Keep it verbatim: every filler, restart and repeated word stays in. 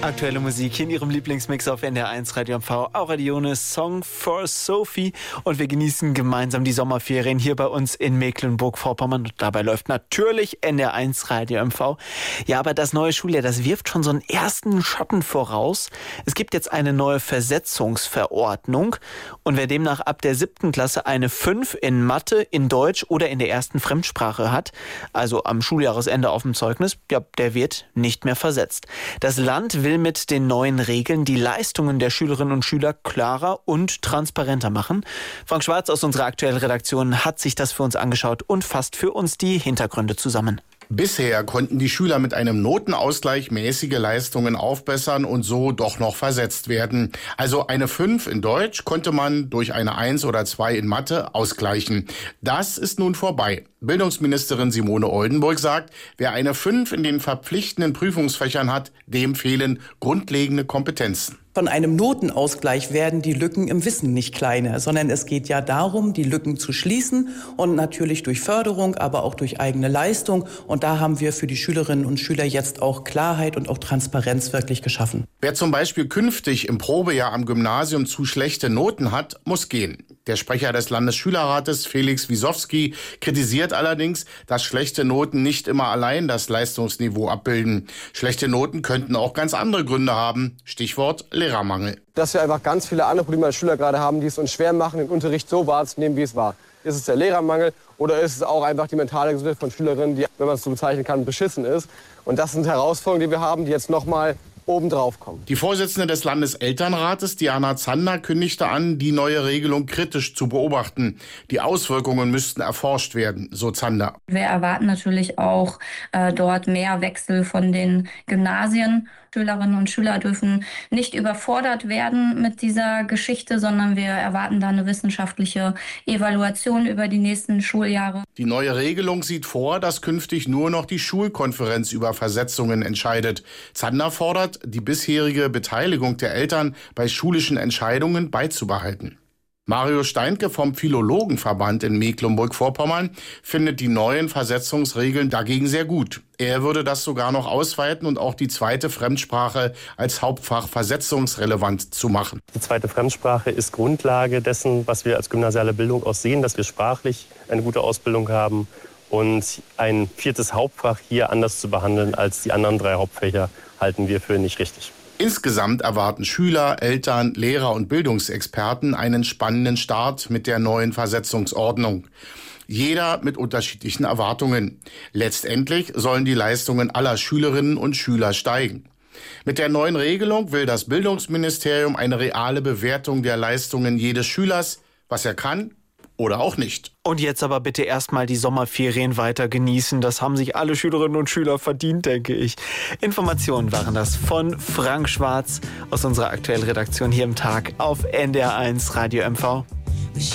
Aktuelle Musik in Ihrem Lieblingsmix auf N D R eins Radio M V. Aurelione, Song for Sophie. Und wir genießen gemeinsam die Sommerferien hier bei uns in Mecklenburg-Vorpommern. Und dabei läuft natürlich N D R eins Radio M V. Ja, aber das neue Schuljahr, das wirft schon so einen ersten Schatten voraus. Es gibt jetzt eine neue Versetzungsverordnung. Und wer demnach ab der siebten Klasse eine fünf in Mathe, in Deutsch oder in der ersten Fremdsprache hat, also am Schuljahresende auf dem Zeugnis, ja, der wird nicht mehr versetzt. Das Land will mit den neuen Regeln die Leistungen der Schülerinnen und Schüler klarer und transparenter machen. Frank Schwarz aus unserer aktuellen Redaktion hat sich das für uns angeschaut und fasst für uns die Hintergründe zusammen. Bisher konnten die Schüler mit einem Notenausgleich mäßige Leistungen aufbessern und so doch noch versetzt werden. Also eine fünf in Deutsch konnte man durch eine eins oder zwei in Mathe ausgleichen. Das ist nun vorbei. Bildungsministerin Simone Oldenburg sagt, wer eine fünf in den verpflichtenden Prüfungsfächern hat, dem fehlen grundlegende Kompetenzen. Von einem Notenausgleich werden die Lücken im Wissen nicht kleiner, sondern es geht ja darum, die Lücken zu schließen und natürlich durch Förderung, aber auch durch eigene Leistung. Und da haben wir für die Schülerinnen und Schüler jetzt auch Klarheit und auch Transparenz wirklich geschaffen. Wer zum Beispiel künftig im Probejahr am Gymnasium zu schlechte Noten hat, muss gehen. Der Sprecher des Landesschülerrates, Felix Wisowski, kritisiert allerdings, dass schlechte Noten nicht immer allein das Leistungsniveau abbilden. Schlechte Noten könnten auch ganz andere Gründe haben. Stichwort Lehrermangel. Dass wir einfach ganz viele andere Probleme als Schüler gerade haben, die es uns schwer machen, den Unterricht so wahrzunehmen, wie es war. Ist es der Lehrermangel oder ist es auch einfach die mentale Gesundheit von Schülerinnen, die, wenn man es so bezeichnen kann, beschissen ist? Und das sind Herausforderungen, die wir haben, die jetzt nochmal obendrauf kommen. Die Vorsitzende des Landeselternrates, Diana Zander, kündigte an, die neue Regelung kritisch zu beobachten. Die Auswirkungen müssten erforscht werden, so Zander. Wir erwarten natürlich auch äh, dort mehr Wechsel von den Gymnasien. Schülerinnen und Schüler dürfen nicht überfordert werden mit dieser Geschichte, sondern wir erwarten da eine wissenschaftliche Evaluation über die nächsten Schuljahre. Die neue Regelung sieht vor, dass künftig nur noch die Schulkonferenz über Versetzungen entscheidet. Zander fordert, die bisherige Beteiligung der Eltern bei schulischen Entscheidungen beizubehalten. Mario Steinke vom Philologenverband in Mecklenburg-Vorpommern findet die neuen Versetzungsregeln dagegen sehr gut. Er würde das sogar noch ausweiten und auch die zweite Fremdsprache als Hauptfach versetzungsrelevant zu machen. Die zweite Fremdsprache ist Grundlage dessen, was wir als gymnasiale Bildung auch sehen, dass wir sprachlich eine gute Ausbildung haben. Und ein viertes Hauptfach hier anders zu behandeln als die anderen drei Hauptfächer, halten wir für nicht richtig. Insgesamt erwarten Schüler, Eltern, Lehrer und Bildungsexperten einen spannenden Start mit der neuen Versetzungsordnung. Jeder mit unterschiedlichen Erwartungen. Letztendlich sollen die Leistungen aller Schülerinnen und Schüler steigen. Mit der neuen Regelung will das Bildungsministerium eine reale Bewertung der Leistungen jedes Schülers, was er kann oder auch nicht. Und jetzt aber bitte erstmal die Sommerferien weiter genießen. Das haben sich alle Schülerinnen und Schüler verdient, denke ich. Informationen waren das von Frank Schwarz aus unserer aktuellen Redaktion hier im Tag auf N D R eins Radio M V.